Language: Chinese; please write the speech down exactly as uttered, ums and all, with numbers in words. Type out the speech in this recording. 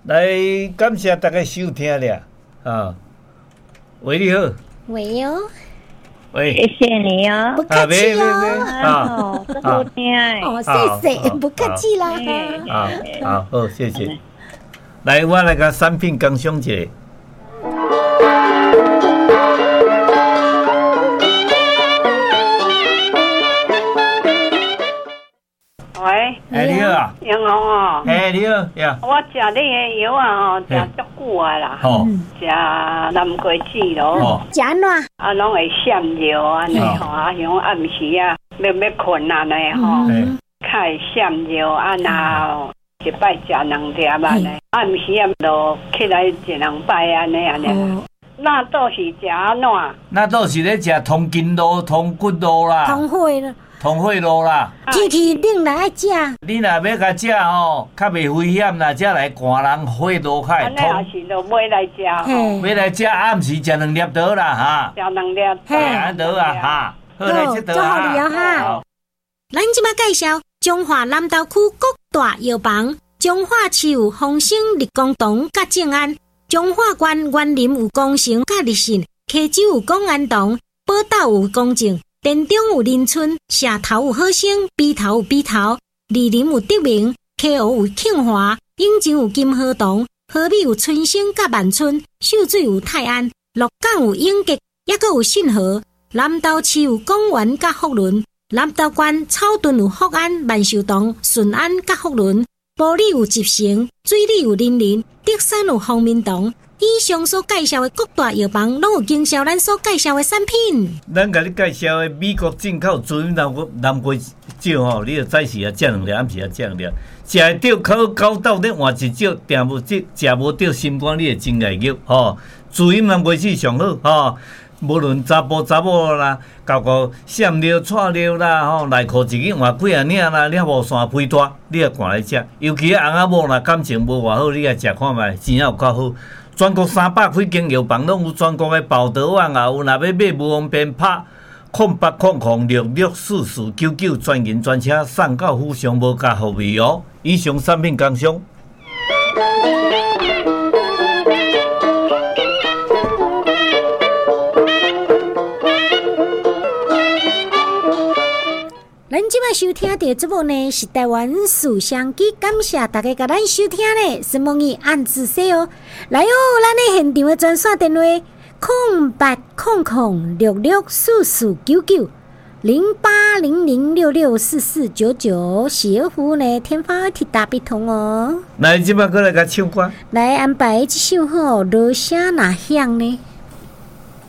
来，感谢大家收听了啊。喂，你好。 喂哟。 喂， 谢谢你哦， 不客气哦。 啊，这好听哎。 哦，谢谢，不客气啦。 好，好，好，谢谢。来，我来个产品工商一下。 喂， 哎，你好啊， 杨红哦， 哎，你好呀， 我食你的药啊，吼，食足久啊啦， 吼， 食南瓜子咯， 食安怎？ 啊，拢会闪尿安尼吼，啊，像暗时啊，要要困啊呢吼，较会闪尿啊，那一摆食两粒安尼，暗时啊就起来一两摆安尼安尼。那都是食安怎？ 那都是咧食通筋露、通骨露啦， 通血啦。 通血露啦， 天气冷来爱食。 你若要甲食吼，较袂危险啦，才来寒人血落开。 安尼也是就买来食吼， 买来食暗时食两粒得啦哈。 食两粒， 嘿，安得啊哈，好来食得啊。做好了哈。咱即摆介绍中华南投区各大药房：中华市有丰兴立功堂甲正安，中华县园林有光城甲立信，溪州有公安堂，宝岛有公正。田中有林村，社头有好生，鼻头有鼻头，梨林有德明，溪湖有庆华，永州有金河堂，河美有春生甲万春，秀水有泰安，鹿港有永吉，也阁有信和。南投市有公园甲福伦，南投县草屯有福安、万寿堂、顺安甲福伦，埔里有集成，水里有林林，德山有方明堂。以上所介绍的各大药房，拢有经销咱所介绍的产品。 咱甲你介绍的美国进口主因南瓜南瓜酒吼，你着早时啊食两粒，暗时啊食两粒，食会着口口斗咧换一酒，定无即食无着心肝，你会真会肉吼。主因南瓜酒上好吼，无论查甫查某啦，搞个闪尿、串尿啦吼，内裤一日换几啊领啦，了无散肥大，你也赶来食。尤其啊翁仔某啦感情无偌好，你也食看觅，钱有够好。全国三百几间药房拢有全国的报道网啊，有若要买无方便拍空八空空六六四四九九专人专车送到府上无加服务哦。以上产品工商。 咱即摆收听的节目呢是台湾思想机，感谢大家甲咱收听呢，什么语按字说哦，来哦，咱的现场的专线电话空八空空六六四四九九零八零零六六四四九九，小服呢天发铁打不同哦。 来，即摆过来甲唱歌， 来安排一首好，落声哪响呢？